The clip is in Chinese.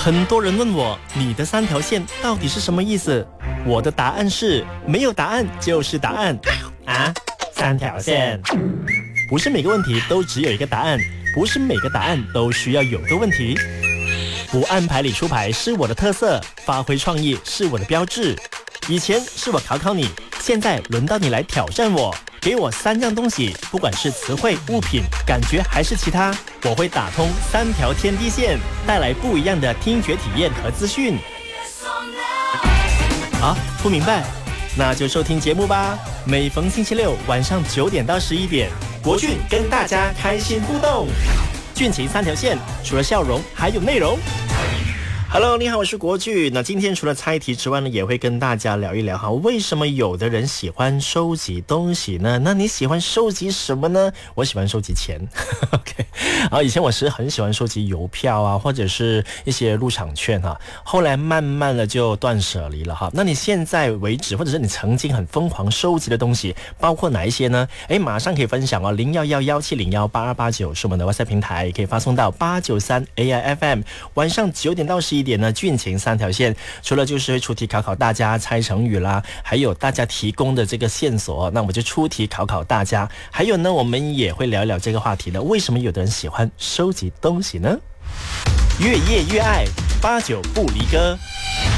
很多人问我，你的3条线到底是什么意思？我的答案是，没有答案就是答案。啊，3条线。不是每个问题都只有一个答案，不是每个答案都需要有个问题。不按牌理出牌是我的特色，发挥创意是我的标志。以前是我考考你，现在轮到你来挑战我。给我3样东西，不管是词汇、物品、感觉还是其他，我会打通3条天地线，带来不一样的听觉体验和资讯。啊，不明白？那就收听节目吧。每逢星期六晚上9点到11点，国俊跟大家开心互动。俊情3条线，除了笑容还有内容。Hello， 你好，我是国巨。那今天除了猜题之外呢，也会跟大家聊一聊哈，为什么有的人喜欢收集东西呢？那你喜欢收集什么呢？我喜欢收集钱。OK， 以前我是很喜欢收集邮票啊，或者是一些入场券哈。后来慢慢的就断舍离了哈。那你现在为止，或者是你曾经很疯狂收集的东西，包括哪一些呢？马上可以分享哦，0111708289是我们的 WhatsApp 平台，可以发送到893 AIFM。晚上9点到11点呢，俊情3条线，除了就是会出题考考大家猜成语啦，还有大家提供的这个线索，那我就出题考考大家。还有呢，我们也会聊一聊这个话题的，为什么有的人喜欢收集东西呢？越夜越爱，89不离歌。